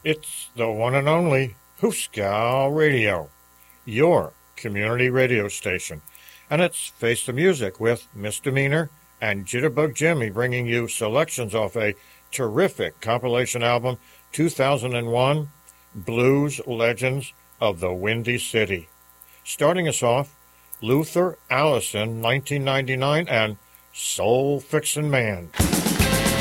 It's the one and only Hooskow Radio, your community radio station. And it's Face the Music with Misdemeanor and Jitterbug Jimmy bringing you selections off a terrific compilation album, 2001, Blues Legends of the Windy City. Starting us off, Luther Allison, 1999, and Soul Fixin' Man.